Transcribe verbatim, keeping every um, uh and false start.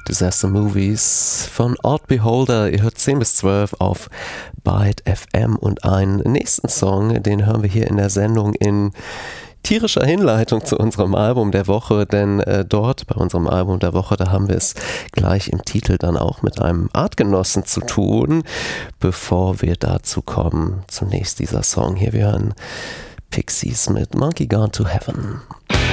Disaster Movies von Odd Beholder. Ihr hört zehn bis zwölf auf Byte F M und einen nächsten Song, den hören wir hier in der Sendung in tierischer Hinleitung zu unserem Album der Woche, denn äh, dort bei unserem Album der Woche, da haben wir es gleich im Titel dann auch mit einem Artgenossen zu tun. Bevor wir dazu kommen, zunächst dieser Song hier, wir hören Pixies mit Monkey Gone to Heaven.